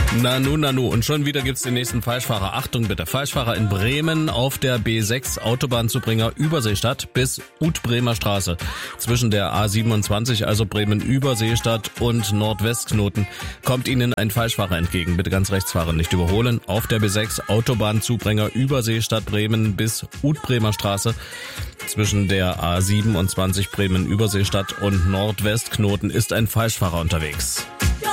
Nanu. Und schon wieder gibt's den nächsten Falschfahrer. Achtung bitte. Falschfahrer in Bremen auf der B6 Autobahnzubringer Überseestadt bis Ut-Bremer Straße. Zwischen der A27, also Bremen-Überseestadt und Nordwestknoten, kommt Ihnen ein Falschfahrer entgegen. Bitte ganz rechts fahren, nicht überholen. Auf der B6 Autobahnzubringer Überseestadt Bremen bis Ut-Bremer Straße. Zwischen der A27 Bremen-Überseestadt und Nordwestknoten ist ein Falschfahrer unterwegs.